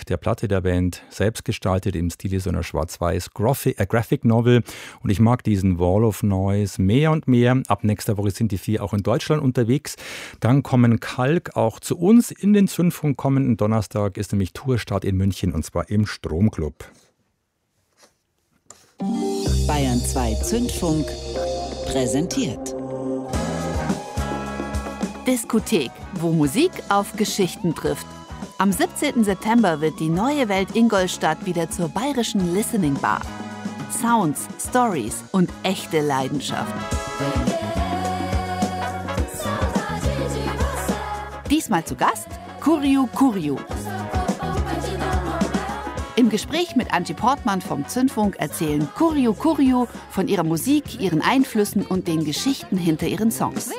der Platte der Band selbst gestaltet im Stile so einer schwarz-weiß Graphic Novel. Und ich mag diesen Wall of Noise mehr und mehr. Ab nächster Woche sind die 4 auch in Deutschland unterwegs. Dann kommen Kalk auch zu uns in den Zündfunk. Kommenden Donnerstag ist nämlich Tourstart in München und zwar im Stromclub. Bayern 2 Zündfunk präsentiert Diskothek, wo Musik auf Geschichten trifft. Am 17. September wird die Neue Welt Ingolstadt wieder zur bayerischen Listening Bar. Sounds, Stories und echte Leidenschaft. Diesmal zu Gast Kurju Kurju. Im Gespräch mit Angie Portmann vom Zündfunk erzählen Kurju Kurju von ihrer Musik, ihren Einflüssen und den Geschichten hinter ihren Songs.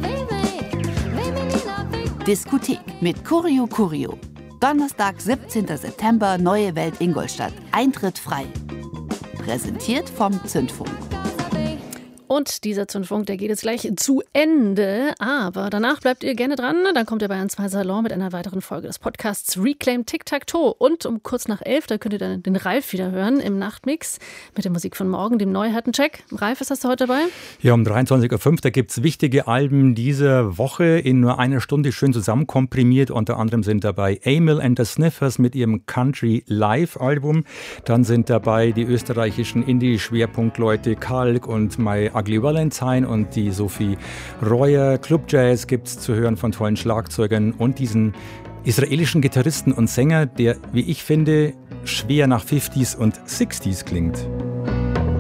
Diskothek mit Kurju Kurju. Donnerstag, 17. September, Neue Welt Ingolstadt. Eintritt frei. Präsentiert vom Zündfunk. Und dieser Zündfunk, der geht jetzt gleich zu Ende. Aber danach bleibt ihr gerne dran. Dann kommt der Bayern 2 Salon mit einer weiteren Folge des Podcasts Reclaim Tic-Tac-Toe. Und um kurz nach 11, da könnt ihr dann den Ralf wieder hören im Nachtmix mit der Musik von morgen, dem Neuheitencheck. Ralf, was hast du heute dabei? Ja, um 23.05 Uhr, da gibt es wichtige Alben dieser Woche in nur einer Stunde schön zusammenkomprimiert. Unter anderem sind dabei Emil and the Sniffers mit ihrem Country Live-Album. Dann sind dabei die österreichischen Indie-Schwerpunktleute Kalk und My Ugly Valentine und die Sophie Royer. Club Jazz gibt es zu hören von tollen Schlagzeugern und diesen israelischen Gitarristen und Sänger, der, wie ich finde, schwer nach 50s und 60s klingt.